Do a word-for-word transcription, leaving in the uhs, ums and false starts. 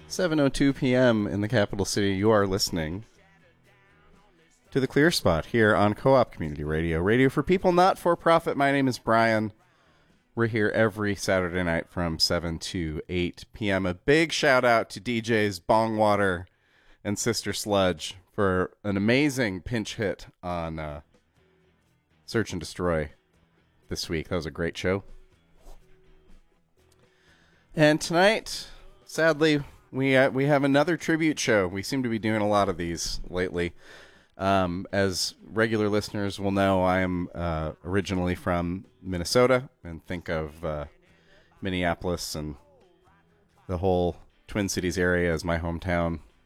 seven oh two p.m. in the capital city. You are listening to The Clear Spot here on Co-op Community Radio. Radio for people, not for profit. My name is Brian. We're here every Saturday night from seven to eight p.m. A big shout out to D Js Bongwater and Sister Sludge for an amazing pinch hit on uh, Search and Destroy this week. That was a great show. And tonight, sadly, we uh, we have another tribute show. We seem to be doing a lot of these lately. Um, as regular listeners will know, I am uh, originally from Minnesota, and think of uh, Minneapolis and the whole Twin Cities area as my hometown.